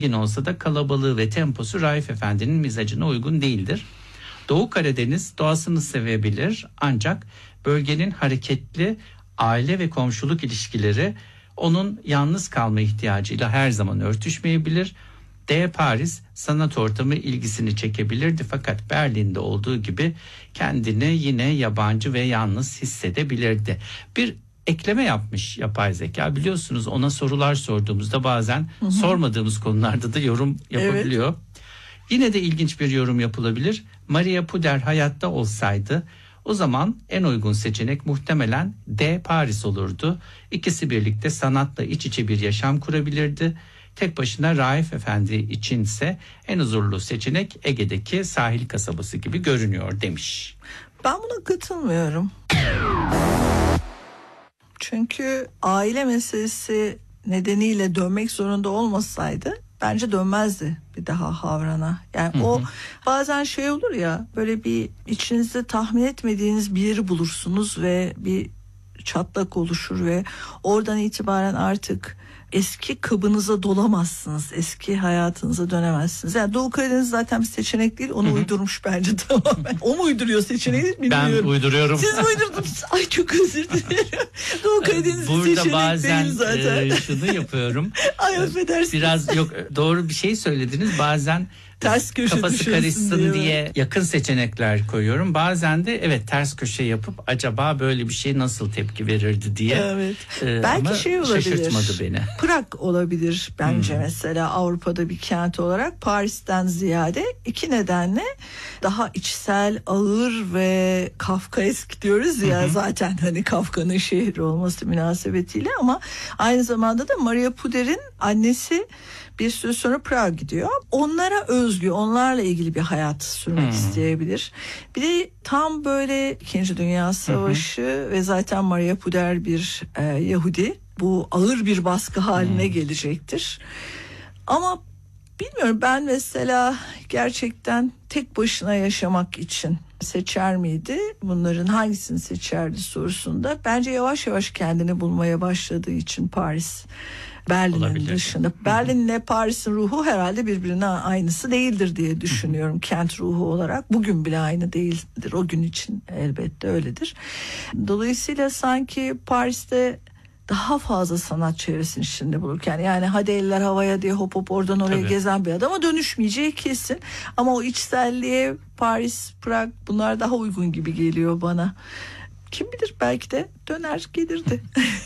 Yine olsa da kalabalığı ve temposu Raif Efendi'nin mizacına uygun değildir. Doğu Karadeniz doğasını sevebilir ancak bölgenin hareketli aile ve komşuluk ilişkileri onun yalnız kalma ihtiyacıyla her zaman örtüşmeyebilir. Paris sanat ortamı ilgisini çekebilirdi fakat Berlin'de olduğu gibi kendini yine yabancı ve yalnız hissedebilirdi. Bir ekleme yapmış yapay zeka, biliyorsunuz ona sorular sorduğumuzda bazen sormadığımız konularda da yorum yapabiliyor. Evet. Yine de ilginç bir yorum yapılabilir. Maria Puder hayatta olsaydı o zaman en uygun seçenek muhtemelen Paris olurdu. İkisi birlikte sanatla iç içe bir yaşam kurabilirdi. Tek başına Raif Efendi içinse en huzurlu seçenek Ege'deki sahil kasabası gibi görünüyor demiş. Ben buna katılmıyorum. Çünkü aile meselesi nedeniyle dönmek zorunda olmasaydı bence dönmezdi bir daha Havran'a. Yani o bazen şey olur ya, böyle bir içinizde tahmin etmediğiniz bir yeri bulursunuz ve bir çatlak oluşur ve oradan itibaren artık eski kabınıza dolamazsınız. Eski hayatınıza dönemezsiniz. Yani Doğu Karadeniz zaten bir seçenek değil. Onu uydurmuş bence tamamen. O mu uyduruyor seçeneği bilmiyorum. Ben uyduruyorum. Siz mi uydurdunuz? Ay çok özür dilerim. Doğu Karadeniz seçenek bazen değil zaten. Şunu yapıyorum. Ay affedersiniz. Biraz doğru bir şey söylediniz. Bazen ters köşe kafası karışsın diye yakın seçenekler koyuyorum. Bazen de evet ters köşe yapıp acaba böyle bir şey nasıl tepki verirdi diye. Evet. Belki şey olabilir. Şaşırtmadı beni. Prag olabilir bence mesela Avrupa'da bir kent olarak Paris'ten ziyade, iki nedenle daha içsel, ağır ve Kafkaesk diyoruz ya, zaten hani Kafka'nın şehri olması münasebetiyle, ama aynı zamanda da Maria Puder'in annesi bir süre sonra Prag'a gidiyor. Onlara özgü, onlarla ilgili bir hayat sürmek isteyebilir. Bir de tam böyle 2. Dünya Savaşı ve zaten Maria Puder bir Yahudi. Bu ağır bir baskı haline gelecektir. Ama bilmiyorum, ben mesela gerçekten tek başına yaşamak için seçer miydi? Bunların hangisini seçerdi sorusunda bence yavaş yavaş kendini bulmaya başladığı için Paris, Berlin'in dışında. Berlin'le Paris'in ruhu herhalde birbirine aynısı değildir diye düşünüyorum. Kent ruhu olarak bugün bile aynı değildir. O gün için elbette öyledir. Dolayısıyla sanki Paris'te daha fazla sanat çevresinin içinde bulurken, yani hadi eller havaya diye hop hop oradan oraya gezen bir adama dönüşmeyeceği kesin. Ama o içselliğe Paris, Prag, bunlar daha uygun gibi geliyor bana. Kim bilir, belki de döner gelirdi.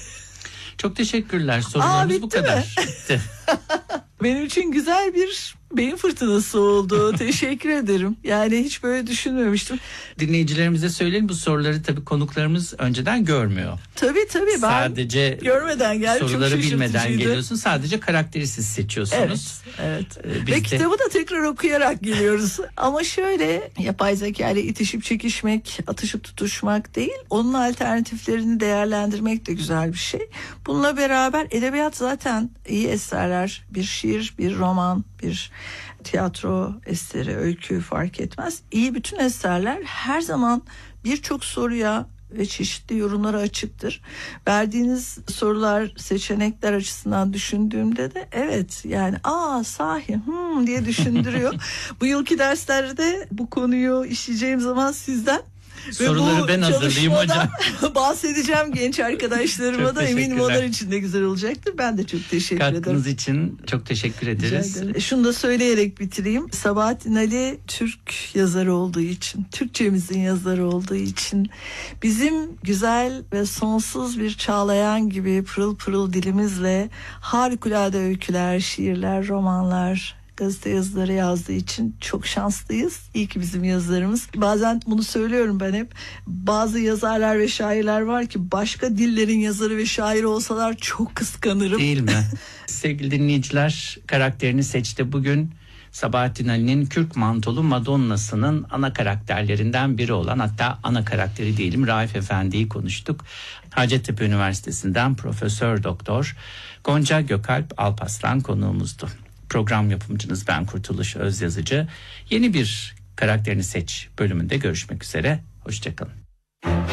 Çok teşekkürler. Sorularımız bu kadar. Bitti. Benim için güzel bir beyin fırtınası oldu. Teşekkür ederim. Yani hiç böyle düşünmemiştim. Dinleyicilerimize söyleyin, bu soruları tabii konuklarımız önceden görmüyor. Tabii ben sadece görmeden geldim. Soruları bilmeden geliyorsun. Sadece karakteri siz seçiyorsunuz. Evet. Ve kitabı da tekrar okuyarak geliyoruz. Ama şöyle, yapay zeka ile itişip çekişmek, atışıp tutuşmak değil, onun alternatiflerini değerlendirmek de güzel bir şey. Bununla beraber edebiyat zaten iyi eserler, bir şiir, bir roman, bir tiyatro eseri, öykü fark etmez. İyi bütün eserler her zaman birçok soruya ve çeşitli yorumlara açıktır. Verdiğiniz sorular, seçenekler açısından düşündüğümde de evet, yani sahi diye düşündürüyor. Bu yılki derslerde bu konuyu işleyeceğim zaman sizden soruları ben hazırlayayım hocam. Bahsedeceğim genç arkadaşlarıma da, eminim onlar için de güzel olacaktır. Ben de çok teşekkür ederim. Katkınız için çok teşekkür ederiz. Şunu da söyleyerek bitireyim. Sabahattin Ali Türk yazarı olduğu için, Türkçemizin yazarı olduğu için, bizim güzel ve sonsuz bir çağlayan gibi pırıl pırıl dilimizle harikulade öyküler, şiirler, romanlar, gazete yazıları yazdığı için çok şanslıyız. İyi ki bizim yazarımız. Bazen bunu söylüyorum ben hep. Bazı yazarlar ve şairler var ki başka dillerin yazarı ve şairi olsalar çok kıskanırım. Değil mi? Sevgili dinleyiciler, karakterini seçti. Bugün Sabahattin Ali'nin Kürk Mantolu Madonna'sının ana karakterlerinden biri olan, hatta ana karakteri diyelim, Raif Efendi'yi konuştuk. Hacettepe Üniversitesi'nden Profesör Doktor Gonca Gökalp Alpaslan konuğumuzdu. Program yapımcınız ben Kurtuluş Özyazıcı. Yeni bir Karakterini Seç bölümünde görüşmek üzere. Hoşçakalın.